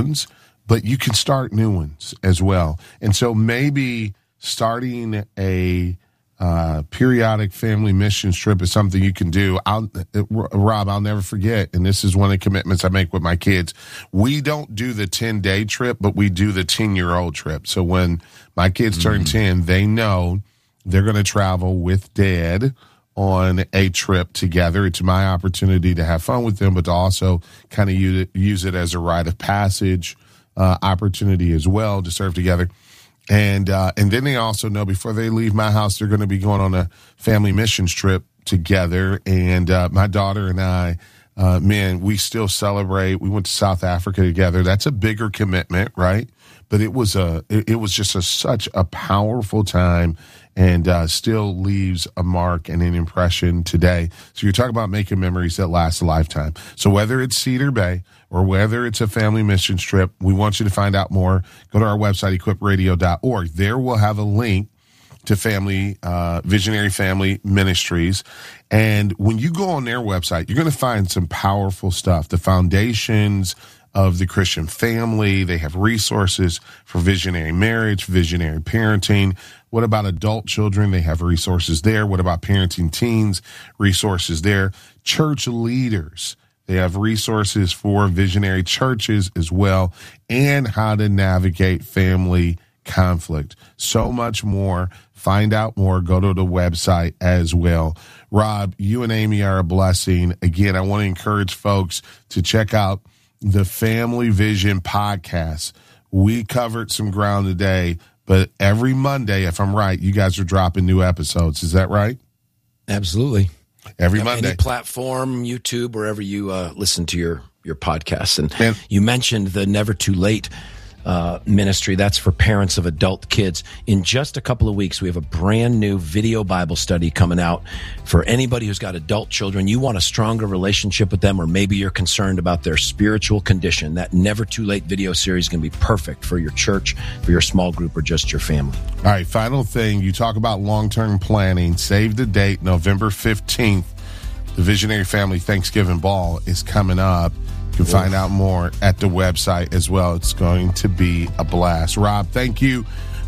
ones, but you can start new ones as well. And so maybe starting a periodic family missions trip is something you can do. Rob, I'll never forget, and this is one of the commitments I make with my kids. We don't do the 10-day trip, but we do the 10-year-old trip. So when my kids turn 10, they know they're going to travel with Dad on a trip together. It's my opportunity to have fun with them, but to also kind of use it as a rite of passage opportunity as well to serve together. And then they also know before they leave my house, they're going to be going on a family missions trip together. And my daughter and I, we still celebrate. We went to South Africa together. That's a bigger commitment, right? But it was just such a powerful time, and still leaves a mark and an impression today. So you're talking about making memories that last a lifetime. So whether it's Cedar Bay or whether it's a family missions trip, we want you to find out more. Go to our website, equipradio.org. There we'll have a link to Visionary Family Ministries. And when you go on their website, you're going to find some powerful stuff. The foundations of the Christian family. They have resources for visionary marriage, visionary parenting. What about adult children? They have resources there. What about parenting teens? Resources there. Church leaders. They have resources for visionary churches as well, and how to navigate family conflict. So much more. Find out more. Go to the website as well. Rob, you and Amy are a blessing. Again, I want to encourage folks to check out the Family Vision podcast. We covered some ground today, but every Monday, if I'm right, you guys are dropping new episodes. Is that right? Absolutely. Every Monday. Any platform, YouTube, wherever you listen to your podcasts. And you mentioned the Never Too Late ministry. That's for parents of adult kids. In just a couple of weeks, we have a brand new video Bible study coming out for anybody who's got adult children. You want a stronger relationship with them, or maybe you're concerned about their spiritual condition. That Never Too Late video series is going to be perfect for your church, for your small group, or just your family. All right, final thing. You talk about long-term planning. Save the date, November 15th. The Visionary Family Thanksgiving Ball is coming up. You can find out more at the website as well. It's going to be a blast. Rob, thank you.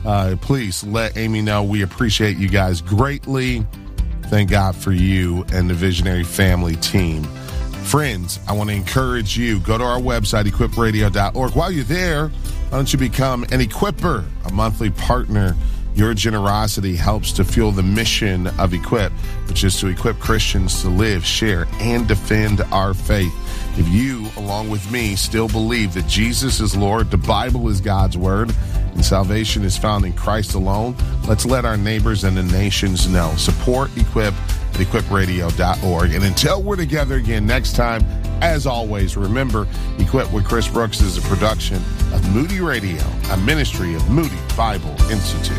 Please let Amy know we appreciate you guys greatly. Thank God for you and the Visionary Family team. Friends, I want to encourage you. Go to our website, equipradio.org. While you're there, why don't you become an Equipper, a monthly partner? Your generosity helps to fuel the mission of Equip, which is to equip Christians to live, share, and defend our faith. If you, along with me, still believe that Jesus is Lord, the Bible is God's word, and salvation is found in Christ alone, let's let our neighbors and the nations know. Support Equip at equipradio.org. And until we're together again next time, as always, remember, Equip with Chris Brooks is a production of Moody Radio, a ministry of Moody Bible Institute.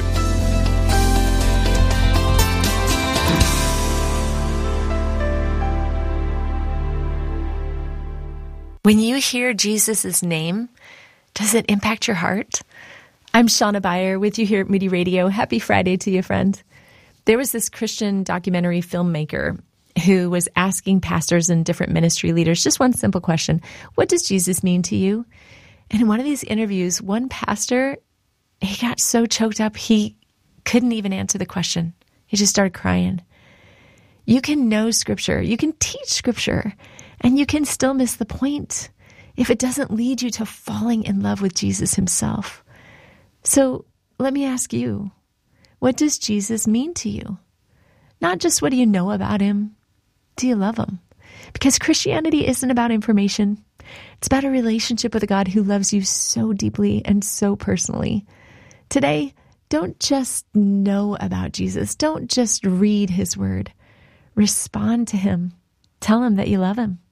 When you hear Jesus' name, does it impact your heart? I'm Shauna Beyer with you here at Moody Radio. Happy Friday to you, friend. There was this Christian documentary filmmaker who was asking pastors and different ministry leaders just one simple question: what does Jesus mean to you? And in one of these interviews, one pastor, he got so choked up, he couldn't even answer the question. He just started crying. You can know Scripture, you can teach Scripture, and you can still miss the point if it doesn't lead you to falling in love with Jesus himself. So let me ask you, what does Jesus mean to you? Not just what do you know about him, do you love him? Because Christianity isn't about information. It's about a relationship with a God who loves you so deeply and so personally. Today, don't just know about Jesus. Don't just read his word. Respond to him. Tell him that you love him.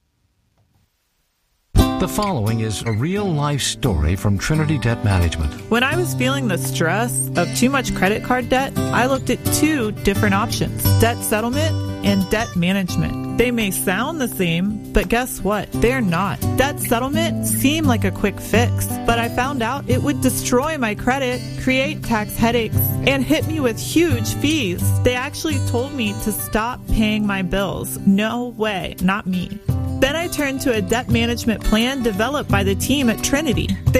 The following is a real-life story from Trinity Debt Management. When I was feeling the stress of too much credit card debt, I looked at two different options: debt settlement and debt management. They may sound the same, but guess what? They're not. Debt settlement seemed like a quick fix, but I found out it would destroy my credit, create tax headaches, and hit me with huge fees. They actually told me to stop paying my bills. No way, not me. Then I turned to a debt management plan developed by the team at Trinity.